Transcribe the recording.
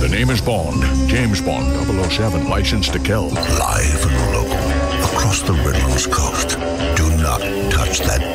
The name is Bond. James Bond, 007, licensed to kill. Live and local, across the Redlands coast. Do not touch that